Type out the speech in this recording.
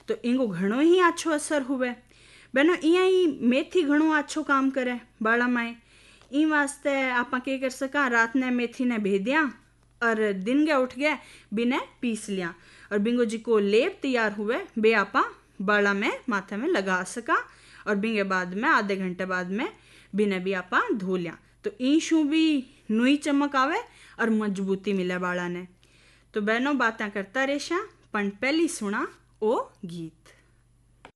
तो इनको घणो ही आछो असर हुए। बहनों इं ही मेथी घणो आछो काम करे बाड़ा में। इन वास्ते आप कर सका रात ने मेथी ने भेदिया और दिन के उठ गए बिने पीस लिया और बिंगो जी को लेप तैयार हुए बे आप बाड़ा में माथे में लगा सका और बिंगे बाद में आधे घंटे बाद में बिने भी आप धो लिया। तो इन शू भी नुई चमक आवे और मजबूती मिले बाड़ा ने। तो बहनों बातें करता रेशा पण पहली सुना ओ गीत।